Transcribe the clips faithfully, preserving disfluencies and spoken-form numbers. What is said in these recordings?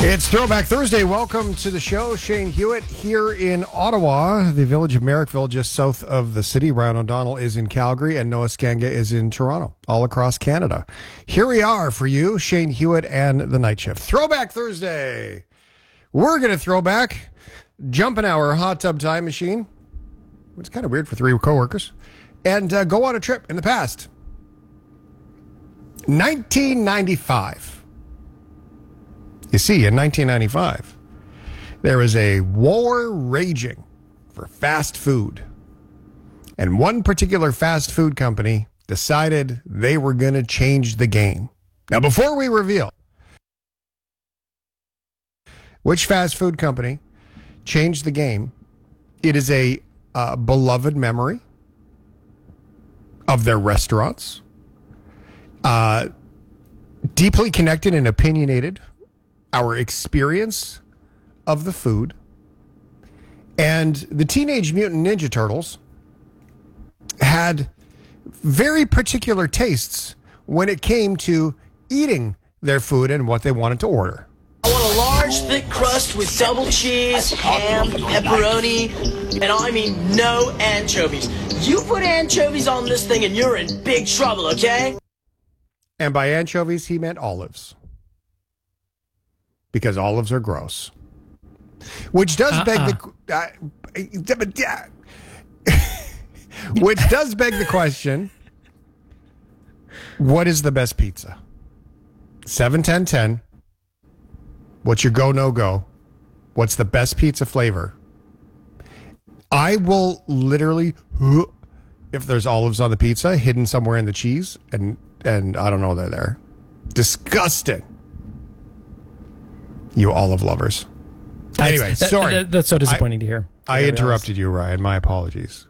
It's Throwback Thursday. Welcome to the show. Shane Hewitt here in Ottawa, the village of Merrickville, just south of the city. Ryan O'Donnell is in Calgary, and Noah Skanga is in Toronto, all across Canada. Here we are for you, Shane Hewitt and the Night Shift. Throwback Thursday. We're going to throw back, jump in our hot tub time machine. It's kind of weird for three coworkers. And uh, go on a trip in the past. nineteen ninety-five. You see, in nineteen ninety-five, there was a war raging for fast food. And one particular fast food company decided they were going to change the game. Now, before we reveal which fast food company changed the game, it is a uh, beloved memory of their restaurants, uh, deeply connected and opinionated our experience of the food, and the Teenage Mutant Ninja Turtles had very particular tastes when it came to eating their food and what they wanted to order. I want a large, thick crust with double cheese, ham, pepperoni, and I mean no anchovies. You put anchovies on this thing and you're in big trouble, okay? And by anchovies, he meant olives. Because olives are gross. Which does uh-uh. beg the... Uh, which does beg the question, what is the best pizza? seven ten ten. What's your go, no go? What's the best pizza flavor? I will literally, if there's olives on the pizza, hidden somewhere in the cheese, and, and I don't know they're there. Disgusting. You olive lovers. Anyway, that, sorry. That, that's so disappointing I, to hear. I interrupted you, Ryan. My apologies.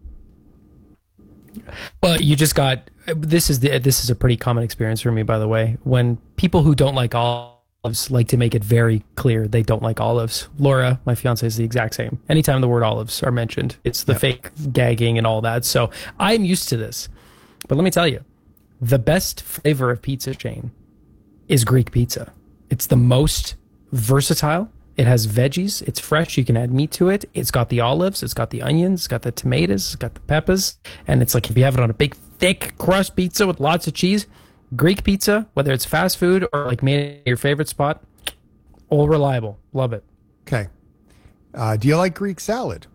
Well, you just got... This is the this is a pretty common experience for me, by the way. When people who don't like olives like to make it very clear they don't like olives. Laura, my fiance, is the exact same. Anytime the word olives are mentioned, it's the yep. fake gagging and all that. So I'm used to this. But let me tell you, the best flavor of pizza, Shane, is Greek pizza. It's the most versatile. It has veggies. It's fresh. You can add meat to it. It's got the olives. It's got the onions. It's got the tomatoes. It's got the peppers. And it's like if you have it on a big, thick crust pizza with lots of cheese, Greek pizza, whether it's fast food or like made at your favorite spot, all reliable. Love it. Okay. Uh, do you like Greek salad?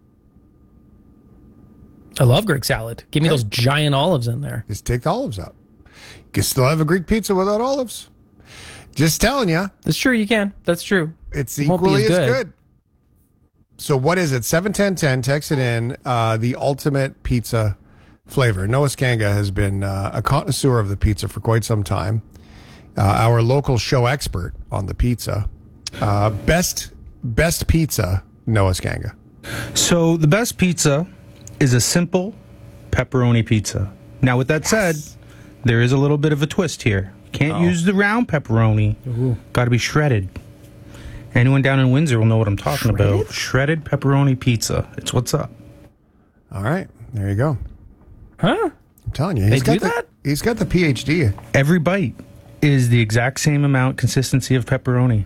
I love Greek salad. Give me okay. those giant olives in there. Just take the olives out. You can still have a Greek pizza without olives. Just telling you. That's true, you can. That's true. It's equally as, as good. good. So what is it? seven ten ten, text it in. Uh, the ultimate pizza flavor. Noah Skanga has been uh, a connoisseur of the pizza for quite some time. Uh, our local show expert on the pizza. Uh, best best pizza, Noah Skanga. So the best pizza is a simple pepperoni pizza. Now, with that yes. said, there is a little bit of a twist here. Can't oh. use the round pepperoni. Got to be shredded. Anyone down in Windsor will know what I'm talking shredded? about. Shredded pepperoni pizza. It's what's up. All right. There you go. Huh? I'm telling you. He's they got do the, that? He's got the P H D. Every bite is the exact same amount, consistency of pepperoni.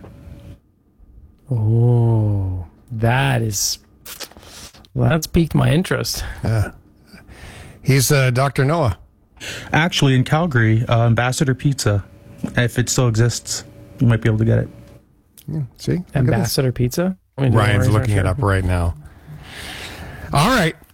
Oh, that is... Well, that's piqued my interest. Yeah. He's uh, Doctor Noah. Actually, in Calgary, uh, Ambassador Pizza, if it still exists, you might be able to get it. Yeah, see? Ambassador Pizza? Ryan's looking it up right now. All right.